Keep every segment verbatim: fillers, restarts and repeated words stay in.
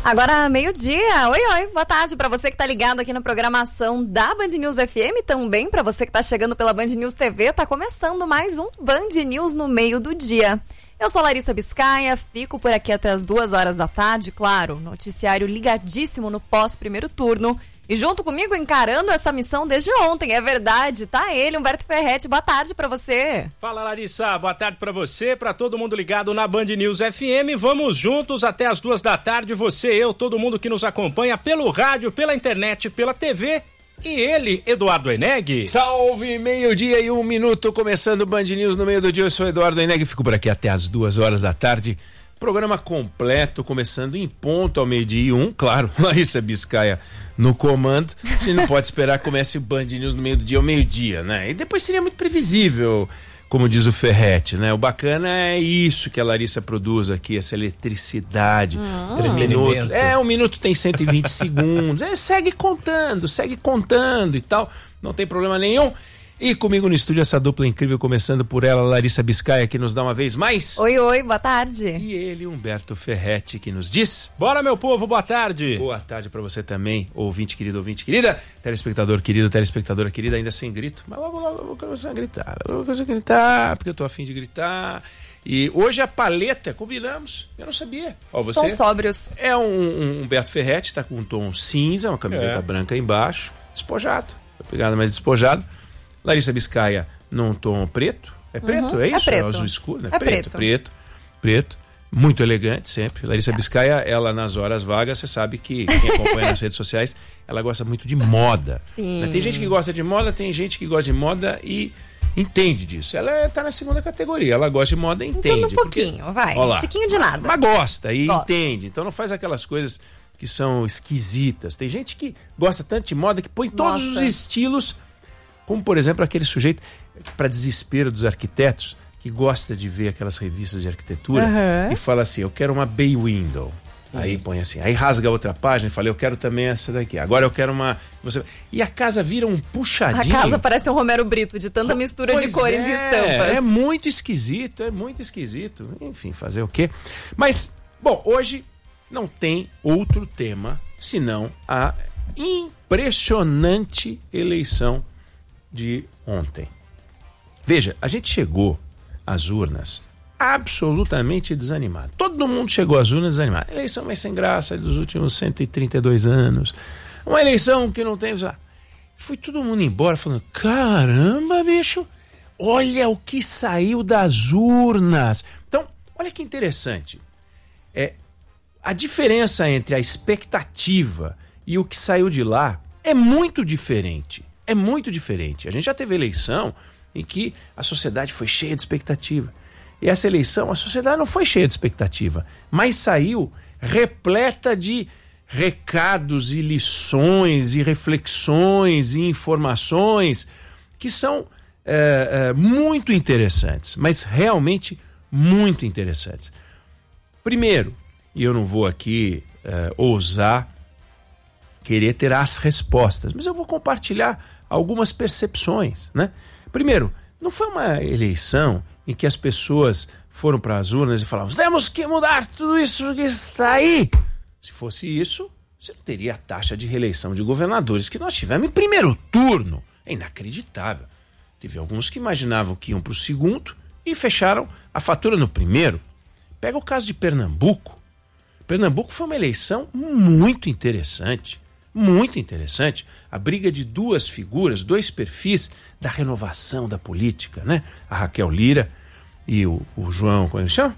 Agora, meio-dia. Oi, oi. Boa tarde para você que tá ligado aqui na programação da Band News F M. Também para você que tá chegando pela Band News T V. Tá começando mais um Band News no meio do dia. Eu sou Larissa Biscaia, fico por aqui até as duas horas da tarde. Claro, noticiário ligadíssimo no pós-primeiro turno. E junto comigo, encarando essa missão desde ontem, é verdade, tá ele, Humberto Ferretti. Boa tarde pra você. Fala, Larissa, boa tarde pra você, pra todo mundo ligado na Band News F M. Vamos juntos até as duas da tarde, você, eu, todo mundo que nos acompanha pelo rádio, pela internet, pela T V. E ele, Eduardo Eneg. Salve, meio-dia e um minuto, começando o Band News no meio do dia. Eu sou Eduardo Eneg, fico por aqui até as duas horas da tarde. Programa completo, começando em ponto ao meio-dia e um, claro, Larissa Biscaia no comando. A gente não pode esperar que comece o Band News no meio do dia ao meio-dia, né? E depois seria muito previsível, como diz o Ferretti, né? O bacana é isso que a Larissa produz aqui, essa eletricidade. Hum. Um minuto, é, um minuto tem cento e vinte segundos. É, segue contando, segue contando e tal. Não tem problema nenhum. E comigo no estúdio essa dupla incrível, começando por ela, Larissa Biscaia, que nos dá uma vez mais. Oi, oi, boa tarde. E ele, Humberto Ferretti, que nos diz. Bora, meu povo, boa tarde. Boa tarde pra você também, ouvinte querido, ouvinte querida, telespectador querido, telespectadora querida, ainda sem grito. Mas logo, logo, eu vou começar a gritar. Eu vou começar a gritar, porque eu tô afim de gritar. E hoje a paleta, combinamos, eu não sabia. Ó, você Tão sóbrios. É um, um Humberto Ferretti, tá com um tom cinza, uma camiseta é. branca embaixo, despojado, pegada mais despojado. Larissa Biscaia num tom preto. É preto? Uhum, é isso? É, preto. É azul escuro? Né? É preto, preto. Preto, preto. Muito elegante sempre. Larissa é. Biscaia, ela nas horas vagas, você sabe que quem acompanha nas redes sociais, ela gosta muito de moda. Sim. Né? Tem gente que gosta de moda, tem gente que gosta de moda e entende disso. Ela tá na segunda categoria. Ela gosta de moda e entende. Entende um pouquinho, porque, vai. Um tiquinho de nada. Mas gosta e gosta. entende. Então não faz aquelas coisas que são esquisitas. Tem gente que gosta tanto de moda que põe todos Nossa. os estilos. Como, por exemplo, aquele sujeito, para desespero dos arquitetos, que gosta de ver aquelas revistas de arquitetura uhum. e fala assim, eu quero uma bay window. Uhum. Aí põe assim, aí rasga a outra página e fala, eu quero também essa daqui. Agora eu quero uma... Você... E a casa vira um puxadinho. A casa parece um Romero Brito, de tanta mistura pois de cores é, e estampas. É muito esquisito, é muito esquisito. Enfim, fazer o quê? Mas, bom, hoje não tem outro tema, senão a impressionante eleição de ontem. Veja, a gente chegou às urnas absolutamente desanimado. Todo mundo chegou às urnas desanimado. A eleição mais sem graça dos últimos cento e trinta e dois anos. Uma eleição que não tem... Foi todo mundo embora falando, caramba, bicho, olha o que saiu das urnas. Então, olha que interessante. É, a diferença entre a expectativa e o que saiu de lá é muito diferente. É muito diferente. A gente já teve eleição em que a sociedade foi cheia de expectativa. E essa eleição, a sociedade não foi cheia de expectativa, mas saiu repleta de recados e lições e reflexões e informações que são é, é, muito interessantes, mas realmente muito interessantes. Primeiro, e eu não vou aqui é, ousar querer ter as respostas, mas eu vou compartilhar algumas percepções, né? Primeiro, não foi uma eleição em que as pessoas foram para as urnas e falavam, temos que mudar tudo isso que está aí. Se fosse isso, você não teria a taxa de reeleição de governadores que nós tivemos em primeiro turno. É inacreditável. Teve alguns que imaginavam que iam para o segundo e fecharam a fatura no primeiro. Pega o caso de Pernambuco. Pernambuco foi uma eleição muito interessante. Muito interessante, a briga de duas figuras, dois perfis da renovação da política, né? A Raquel Lira e o, o João, como ele chama?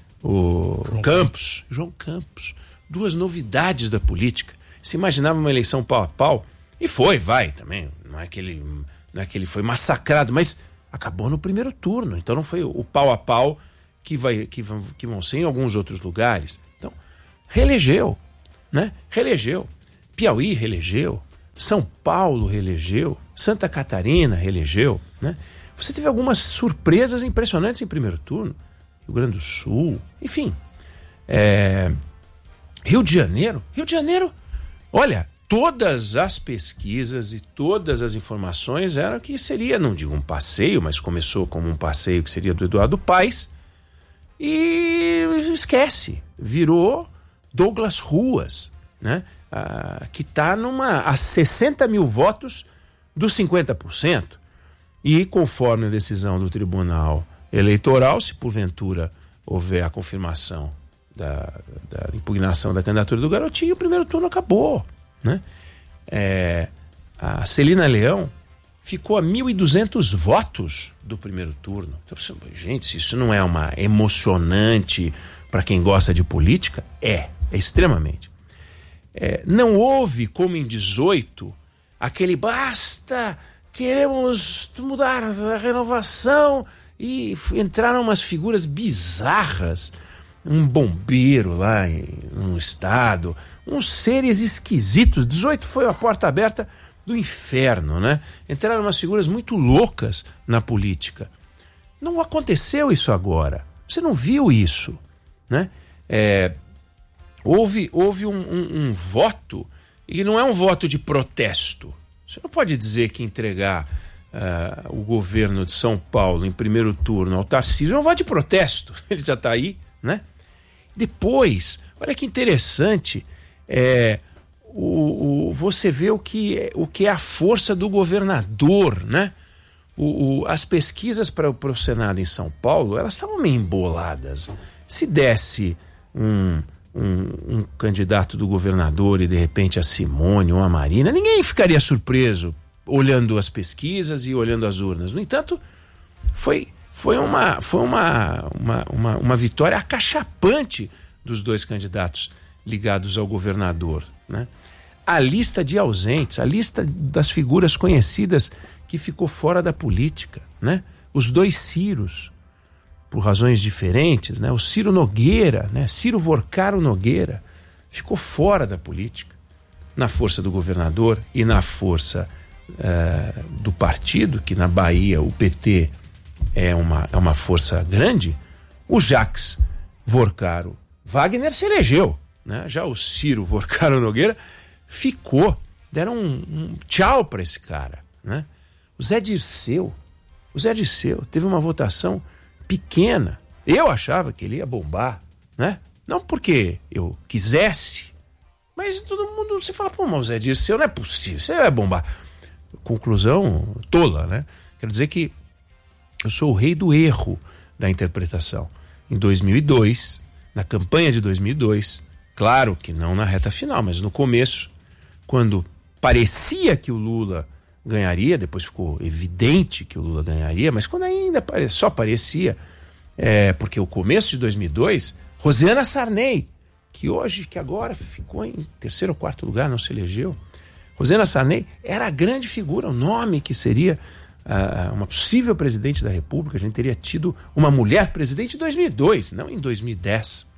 O João Campos. João Campos. Duas novidades da política. Se imaginava uma eleição pau a pau, e foi, vai também. Não é que ele, não é que ele foi massacrado, mas acabou no primeiro turno. Então não foi o pau a pau que, vai, que, vão, que vão ser em alguns outros lugares. Então, reelegeu, né? Reelegeu. Piauí reelegeu, São Paulo reelegeu, Santa Catarina reelegeu, né? Você teve algumas surpresas impressionantes em primeiro turno, Rio Grande do Sul, enfim. É... Rio de Janeiro, Rio de Janeiro, olha, todas as pesquisas e todas as informações eram que seria, não digo um passeio, mas começou como um passeio que seria do Eduardo Paes, e esquece, virou Douglas Ruas, né? Ah, que está numa, a sessenta mil votos dos cinquenta por cento. E conforme a decisão do Tribunal Eleitoral, se porventura houver a confirmação da, da impugnação da candidatura do Garotinho, o primeiro turno acabou, né? É, a Celina Leão ficou a mil e duzentos votos do primeiro turno. Então, gente, se isso não é uma emocionante para quem gosta de política, é, é extremamente. É, não houve, como em dezoito, aquele basta, queremos mudar a renovação, e entraram umas figuras bizarras, um bombeiro lá no estado, uns seres esquisitos. dezoito foi a porta aberta do inferno, né? Entraram umas figuras muito loucas na política. Não aconteceu isso agora. Você não viu isso, né? É, houve houve um, um, um voto, e não é um voto de protesto. Você não pode dizer que entregar uh, o governo de São Paulo em primeiro turno ao Tarcísio é um voto de protesto. Ele já está aí, né? Depois, olha que interessante, é, o, o, você vê o que, é, o que é a força do governador, né? O, o, as pesquisas para o Senado em São Paulo, elas estavam meio emboladas. Se desse um, um, um candidato do governador e de repente a Simone ou a Marina, ninguém ficaria surpreso olhando as pesquisas e olhando as urnas. No entanto, foi... Foi, uma, foi uma, uma, uma, uma vitória acachapante dos dois candidatos ligados ao governador, né? A lista de ausentes, a lista das figuras conhecidas que ficou fora da política, né? Os dois Ciros, por razões diferentes, né? O Ciro Nogueira, né? Ciro Vorcaro Nogueira, ficou fora da política, na força do governador e na força uh, do partido, que na Bahia o P T é uma, é uma força grande. O Jacques Vorcaro Wagner se elegeu, né? Já o Ciro Vorcaro Nogueira ficou, deram um, um tchau para esse cara, né? O Zé Dirceu, o Zé Dirceu teve uma votação pequena. Eu achava que ele ia bombar, né? Não porque eu quisesse, mas todo mundo se fala, pô, mas o Zé Dirceu não é possível, você vai bombar. Conclusão tola, né? Quero dizer que eu sou o rei do erro da interpretação. Em dois mil e dois, na campanha de dois mil e dois, claro que não na reta final, mas no começo, quando parecia que o Lula ganharia, depois ficou evidente que o Lula ganharia, mas quando ainda pare... só parecia, é, porque o começo de dois mil e dois, Rosiana Sarney, que hoje, que agora ficou em terceiro ou quarto lugar, não se elegeu, Rosiana Sarney era a grande figura, o nome que seria Uh, uma possível presidente da República. A gente teria tido uma mulher presidente em dois mil e dois, não em dois mil e dez.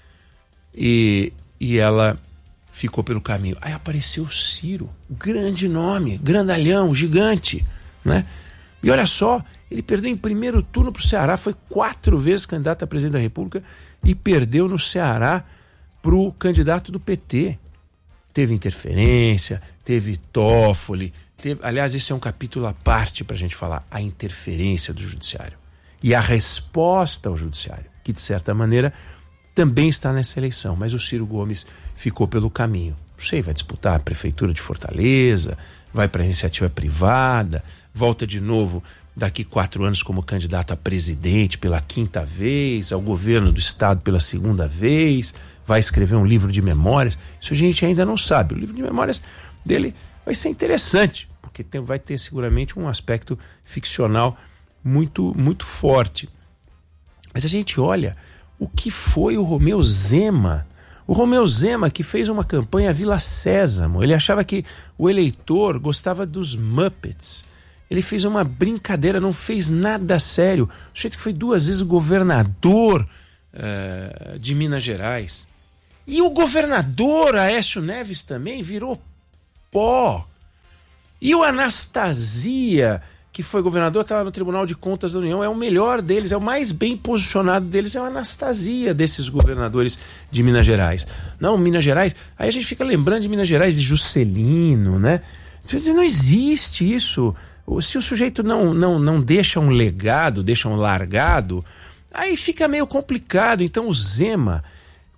E, e ela ficou pelo caminho. Aí apareceu o Ciro, grande nome, grandalhão, gigante, né? E olha só, ele perdeu em primeiro turno para o Ceará, foi quatro vezes candidato a presidente da República e perdeu no Ceará para o candidato do P T. Teve interferência, teve Toffoli. Aliás, esse é um capítulo à parte para a gente falar, a interferência do judiciário e a resposta ao judiciário, que de certa maneira também está nessa eleição, mas o Ciro Gomes ficou pelo caminho. Não sei, vai disputar a prefeitura de Fortaleza, vai para a iniciativa privada, volta de novo daqui quatro anos como candidato a presidente pela quinta vez, ao governo do estado pela segunda vez, vai escrever um livro de memórias. Isso a gente ainda não sabe. O livro de memórias dele vai ser interessante, porque tem, vai ter seguramente um aspecto ficcional muito, muito forte. Mas a gente olha o que foi o Romeu Zema. O Romeu Zema, que fez uma campanha Vila Sésamo. Ele achava que o eleitor gostava dos Muppets. Ele fez uma brincadeira, não fez nada sério. O sujeito que foi duas vezes governador uh, de Minas Gerais. E o governador Aécio Neves também virou pó. E o Anastasia, que foi governador, estava no Tribunal de Contas da União, é o melhor deles, é o mais bem posicionado deles, é o Anastasia desses governadores de Minas Gerais. Não, Minas Gerais, aí a gente fica lembrando de Minas Gerais, de Juscelino, né? Não existe isso. Se o sujeito não, não, não deixa um legado, deixa um largado, aí fica meio complicado. Então o Zema,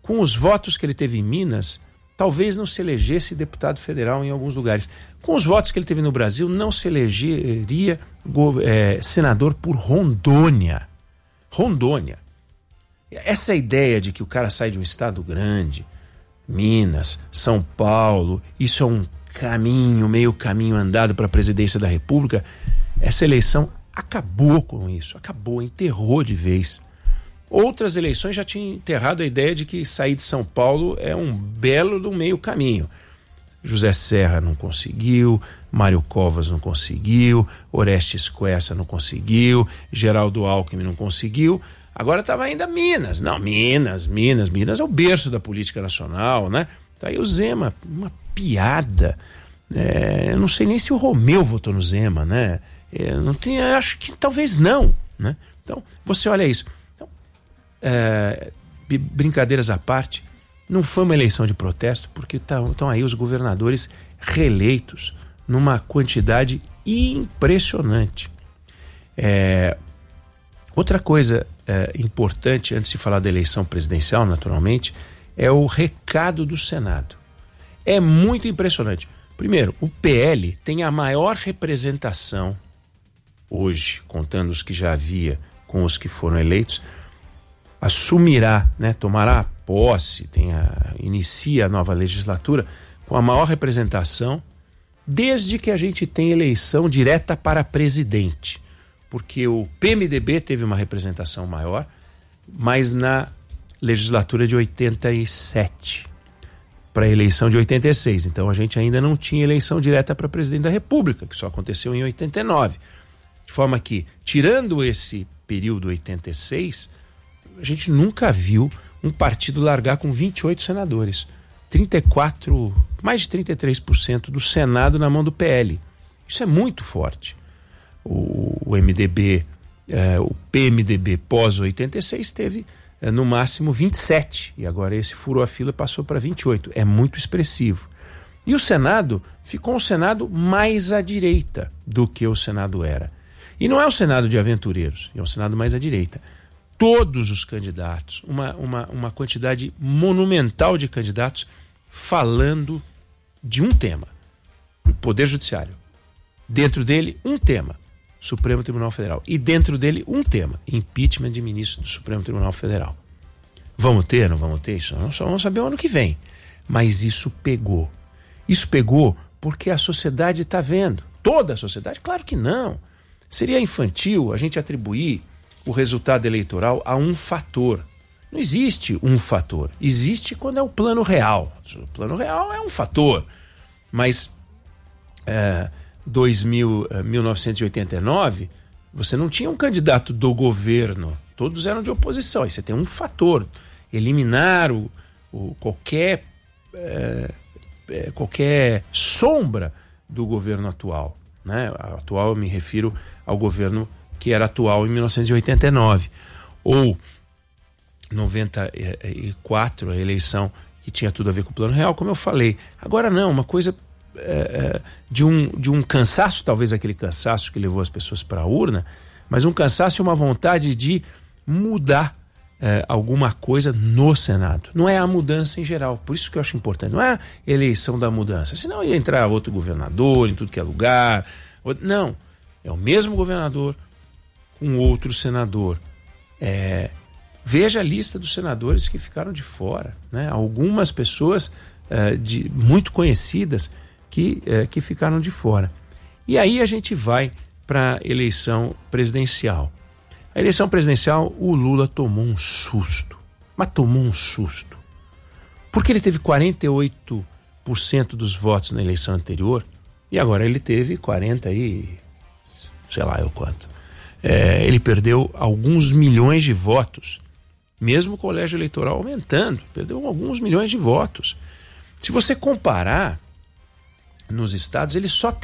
com os votos que ele teve em Minas, talvez não se elegesse deputado federal em alguns lugares. Com os votos que ele teve no Brasil, não se elegeria é, senador por Rondônia. Rondônia. Essa ideia de que o cara sai de um estado grande, Minas, São Paulo, isso é um caminho, meio caminho andado para a presidência da República, essa eleição acabou com isso, acabou, enterrou de vez. Outras eleições já tinham enterrado a ideia de que sair de São Paulo é um belo do meio caminho. José Serra não conseguiu, Mário Covas não conseguiu, Orestes Quercia não conseguiu, Geraldo Alckmin não conseguiu. Agora estava ainda Minas. Não, Minas, Minas, Minas é o berço da política nacional, né? Tá aí o Zema, uma piada. É, eu não sei nem se o Romeu votou no Zema, né? Eu não tenho, eu acho que talvez não, né? Então, você olha isso. Então, é, brincadeiras à parte, não foi uma eleição de protesto, porque estão aí os governadores reeleitos numa quantidade impressionante. É, outra coisa é, importante, antes de falar da eleição presidencial, naturalmente, é o recado do Senado. É muito impressionante. Primeiro, o P L tem a maior representação hoje, contando os que já havia com os que foram eleitos, assumirá, né, tomará posse, tem a, inicia a nova legislatura com a maior representação desde que a gente tem eleição direta para presidente, porque o P M D B teve uma representação maior, mas na legislatura de oitenta e sete para a eleição de oitenta e seis, então a gente ainda não tinha eleição direta para presidente da República, que só aconteceu em oitenta e nove, de forma que, tirando esse período oitenta e seis, a gente nunca viu um partido largar com vinte e oito senadores. trinta e quatro, mais de trinta e três por cento do Senado na mão do P L. Isso é muito forte. O, o M D B, eh, o P M D B pós oitenta e seis teve eh, no máximo vinte e sete, e agora esse furou a fila e passou para vinte e oito. É muito expressivo. E o Senado ficou um Senado mais à direita do que o Senado era. E não é o Senado de aventureiros, é um Senado mais à direita. Todos os candidatos, uma, uma, uma quantidade monumental de candidatos falando de um tema, o Poder Judiciário. Dentro dele, um tema, Supremo Tribunal Federal. E dentro dele, um tema, impeachment de ministro do Supremo Tribunal Federal. Vamos ter, não vamos ter? Isso só vamos saber o ano que vem. Mas isso pegou. Isso pegou porque a sociedade está vendo. Toda a sociedade? Claro que não. Seria infantil a gente atribuir o resultado eleitoral a um fator. Não existe um fator. Existe quando é o plano real. O plano real é um fator. Mas é, dois mil, mil novecentos e oitenta e nove, você não tinha um candidato do governo. Todos eram de oposição. Aí você tem um fator. Eliminar o, o, qualquer, é, é, qualquer sombra do governo atual. Né? Atual eu me refiro ao governo que era atual em mil novecentos e oitenta e nove, ou noventa e quatro, a eleição que tinha tudo a ver com o plano real, como eu falei. Agora não, uma coisa é, de, um, de um cansaço, talvez aquele cansaço que levou as pessoas para a urna, mas um cansaço e uma vontade de mudar é, alguma coisa no Senado. Não é a mudança em geral, por isso que eu acho importante, não é a eleição da mudança, senão ia entrar outro governador em tudo que é lugar, outro, não, é o mesmo governador com outro senador. É, veja a lista dos senadores que ficaram de fora, né? Algumas pessoas é, de, muito conhecidas que, é, que ficaram de fora. E aí a gente vai para a eleição presidencial. A eleição presidencial, o Lula tomou um susto, mas tomou um susto, porque ele teve quarenta e oito por cento dos votos na eleição anterior e agora ele teve quarenta e sei lá eu quanto. É, ele perdeu alguns milhões de votos, mesmo o colégio eleitoral aumentando, perdeu alguns milhões de votos. Se você comparar nos estados, ele só